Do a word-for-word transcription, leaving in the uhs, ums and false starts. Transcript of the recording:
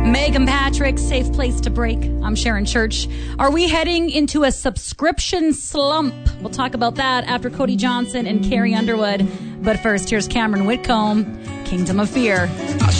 Megan Patrick, safe place to break. I'm Sharon Church. Are we heading into a subscription slump? We'll talk about that after Cody Johnson and Carrie Underwood. But first, here's Cameron Whitcomb, Kingdom of Fear.